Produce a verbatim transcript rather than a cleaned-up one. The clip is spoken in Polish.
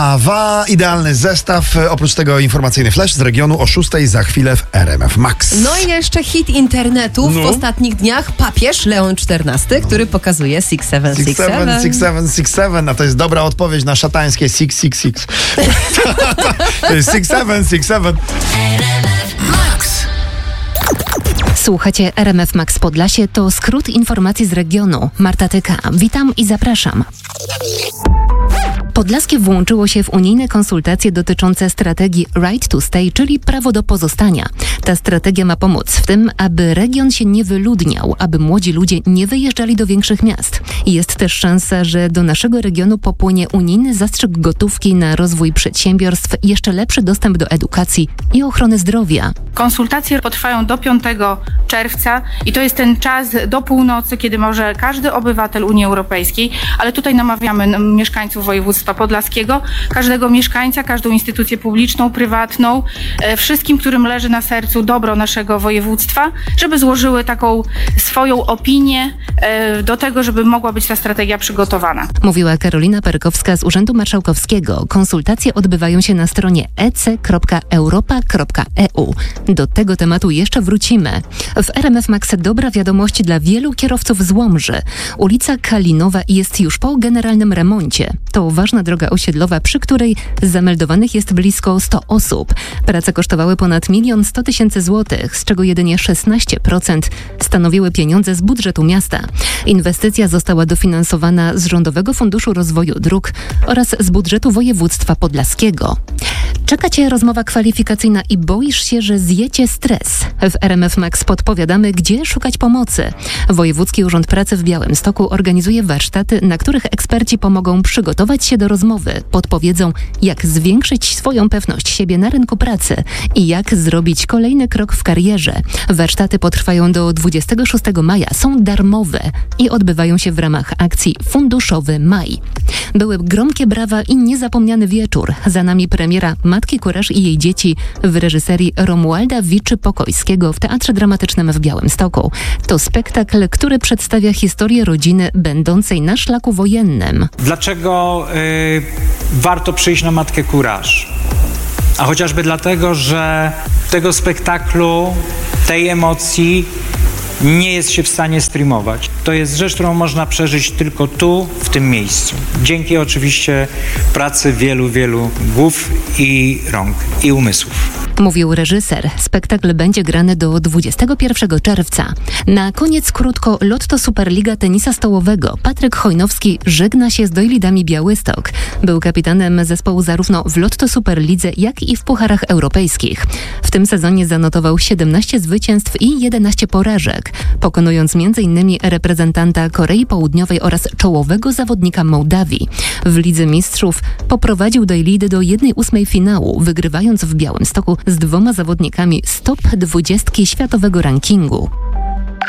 Awa, idealny zestaw, oprócz tego informacyjny flash z regionu o szóstej za chwilę w R M F Max. No i jeszcze hit internetu w no. ostatnich dniach, papież Leon czternasty, który pokazuje six seven six seven. six seven six seven, a to jest dobra odpowiedź na szatańskie six six six. To jest six seven six seven. Słuchacie R M F Max Podlasie, to skrót informacji z regionu. Marta Tyka, witam i zapraszam. Podlaskie włączyło się w unijne konsultacje dotyczące strategii Right to Stay, czyli prawo do pozostania. Ta strategia ma pomóc w tym, aby region się nie wyludniał, aby młodzi ludzie nie wyjeżdżali do większych miast. Jest też szansa, że do naszego regionu popłynie unijny zastrzyk gotówki na rozwój przedsiębiorstw, jeszcze lepszy dostęp do edukacji i ochrony zdrowia. Konsultacje potrwają do piątego czerwca i to jest ten czas do północy, kiedy może każdy obywatel Unii Europejskiej, ale tutaj namawiamy mieszkańców województwa podlaskiego, każdego mieszkańca, każdą instytucję publiczną, prywatną, e, wszystkim, którym leży na sercu dobro naszego województwa, żeby złożyły taką swoją opinię e, do tego, żeby mogła być ta strategia przygotowana. Mówiła Karolina Perkowska z Urzędu Marszałkowskiego. Konsultacje odbywają się na stronie e c kropka europa kropka e u. Do tego tematu jeszcze wrócimy. W R M F Max dobra wiadomość dla wielu kierowców z Łomży. Ulica Kalinowa jest już po generalnym remoncie. To ważna droga osiedlowa, przy której zameldowanych jest blisko sto osób. Prace kosztowały ponad milion sto tysięcy złotych, z czego jedynie szesnaście procent stanowiły pieniądze z budżetu miasta. Inwestycja została dofinansowana z Rządowego Funduszu Rozwoju Dróg oraz z budżetu województwa podlaskiego. Czeka Cię rozmowa kwalifikacyjna i boisz się, że zjecie stres? W R M F Max podpowiadamy, gdzie szukać pomocy. Wojewódzki Urząd Pracy w Białymstoku organizuje warsztaty, na których eksperci pomogą przygotować się do rozmowy, podpowiedzą, jak zwiększyć swoją pewność siebie na rynku pracy i jak zrobić kolejny krok w karierze. Warsztaty potrwają do dwudziestego szóstego maja, są darmowe i odbywają się w ramach akcji Funduszowy Maj. Były gromkie brawa i niezapomniany wieczór. Za nami premiera Matki Kurasz i jej dzieci w reżyserii Romualda Wiczy-Pokojskiego w Teatrze Dramatycznym w Białymstoku. To spektakl, który przedstawia historię rodziny będącej na szlaku wojennym. Dlaczego yy, warto przyjść na Matkę Kurasz? A chociażby dlatego, że tego spektaklu, tej emocji nie jest się w stanie streamować. To jest rzecz, którą można przeżyć tylko tu, w tym miejscu. Dzięki oczywiście pracy wielu, wielu głów i rąk i umysłów. Mówił reżyser. Spektakl będzie grany do dwudziestego pierwszego czerwca. Na koniec krótko Lotto Superliga Tenisa Stołowego. Patryk Chojnowski żegna się z Dojlidami Białystok. Był kapitanem zespołu zarówno w Lotto Superlidze, jak i w pucharach europejskich. W tym sezonie zanotował siedemnaście zwycięstw i jedenaście porażek, pokonując między innymi reprezentanta Korei Południowej oraz czołowego zawodnika Mołdawii. W Lidze Mistrzów poprowadził Dojlidy do jednej ósmej finału, wygrywając w Białymstoku z dwoma zawodnikami z top dwudziestki światowego rankingu.